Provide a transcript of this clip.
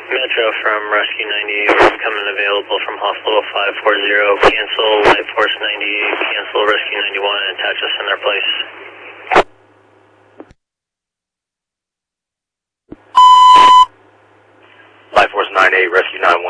Metro from Rescue 98, coming available from Hospital 540. Cancel Light Force 98, cancel Rescue 91, and attach us in their place. Light Force 98, Rescue 91.